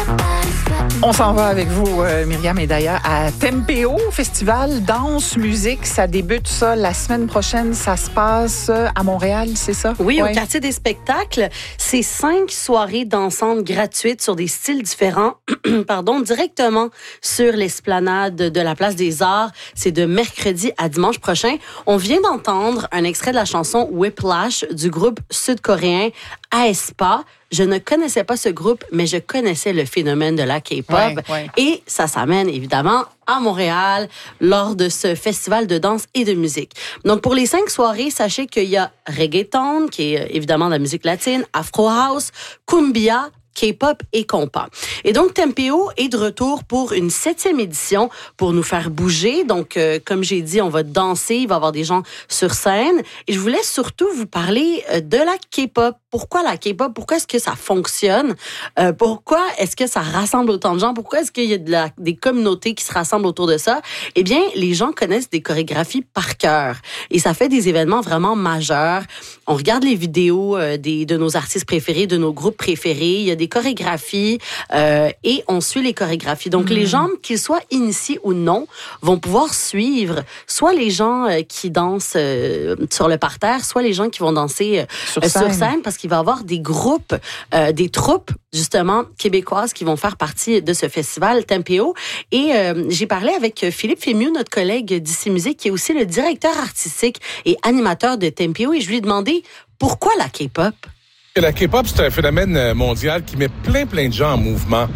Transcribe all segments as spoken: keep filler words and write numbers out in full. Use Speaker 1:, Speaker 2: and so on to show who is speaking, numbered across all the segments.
Speaker 1: On s'en va avec vous, euh, Myriam et Daya, à Tempo, festival danse, musique. Ça débute ça la semaine prochaine. Ça se passe à Montréal, c'est ça?
Speaker 2: Oui,
Speaker 1: ouais.
Speaker 2: Au quartier des spectacles. C'est cinq soirées dansantes gratuites sur des styles différents, pardon, directement sur l'esplanade de la Place des Arts. C'est de mercredi à dimanche prochain. On vient d'entendre un extrait de la chanson Whiplash du groupe sud-coréen aespa. Je ne connaissais pas ce groupe, mais je connaissais le phénomène de la K-pop.
Speaker 1: Ouais, ouais.
Speaker 2: Et ça s'amène évidemment à Montréal lors de ce festival de danse et de musique. Donc, pour les cinq soirées, sachez qu'il y a reggaeton, qui est évidemment de la musique latine, afro house, cumbia, K-pop et compas. Et donc, Tempo est de retour pour une septième édition pour nous faire bouger. Donc, euh, comme j'ai dit, on va danser, il va y avoir des gens sur scène. Et je voulais surtout vous parler euh, de la K-pop. Pourquoi la K-pop? Pourquoi est-ce que ça fonctionne? Euh, pourquoi est-ce que ça rassemble autant de gens? Pourquoi est-ce qu'il y a de la, des communautés qui se rassemblent autour de ça? Eh bien, les gens connaissent des chorégraphies par cœur. Et ça fait des événements vraiment majeurs. On regarde les vidéos euh, des, de nos artistes préférés, de nos groupes préférés. Il y a des chorégraphies euh, et on suit les chorégraphies. Donc, mmh. les gens, qu'ils soient initiés ou non, vont pouvoir suivre soit les gens euh, qui dansent euh, sur le parterre, soit les gens qui vont danser euh, sur, euh, scène. sur scène, parce qu'il va y avoir des groupes, euh, des troupes, justement, québécoises qui vont faire partie de ce festival Tempo. Et euh, j'ai parlé avec Philippe Fémieux, notre collègue d'Ici Musique, qui est aussi le directeur artistique et animateur de Tempo, et je lui ai demandé pourquoi la K-pop?
Speaker 3: La K-pop, c'est un phénomène mondial qui met plein, plein de gens en mouvement.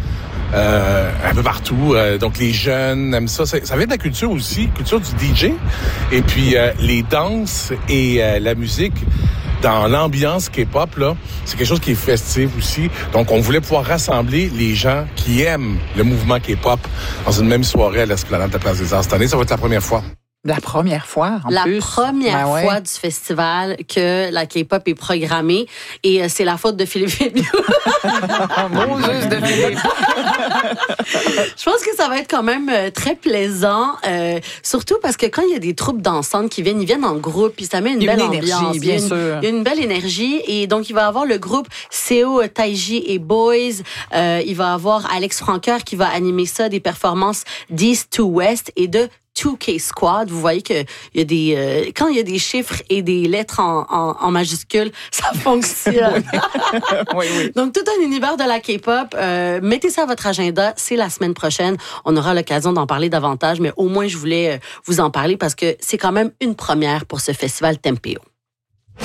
Speaker 3: Euh, un peu partout. Euh, donc, les jeunes aiment ça. Ça, ça vient de la culture aussi, culture du D J. Et puis, euh, les danses et euh, la musique dans l'ambiance K-pop, là, c'est quelque chose qui est festif aussi. Donc, on voulait pouvoir rassembler les gens qui aiment le mouvement K-pop dans une même soirée à l'Esplanade de la Place des Arts. Cette année, ça va être la première fois.
Speaker 1: La première fois, en
Speaker 2: la
Speaker 1: plus.
Speaker 2: La première
Speaker 1: ben ouais.
Speaker 2: fois du festival que la K-pop est programmée. Et euh, c'est la faute de Philippe Fémieux.
Speaker 1: Bon, juste de Philippe.
Speaker 2: Je pense que ça va être quand même euh, très plaisant. Euh, surtout parce que quand il y a des troupes dansantes qui viennent, ils viennent en groupe, puis ça met une,
Speaker 1: il y a
Speaker 2: belle
Speaker 1: une énergie,
Speaker 2: ambiance.
Speaker 1: Bien
Speaker 2: il, y a une,
Speaker 1: sûr.
Speaker 2: il y a une belle énergie. Et donc, il va y avoir le groupe Seo, Taiji et Boys. Euh, il va y avoir Alex Francoeur qui va animer ça, des performances d'East to West et de deux K Squad. Vous voyez que il y a des euh, quand il y a des chiffres et des lettres en, en, en majuscules, ça fonctionne.
Speaker 1: oui, oui.
Speaker 2: Donc tout un univers de la K-pop. Euh, mettez ça à votre agenda. C'est la semaine prochaine. On aura l'occasion d'en parler davantage, mais au moins je voulais vous en parler parce que c'est quand même une première pour ce festival Tempo.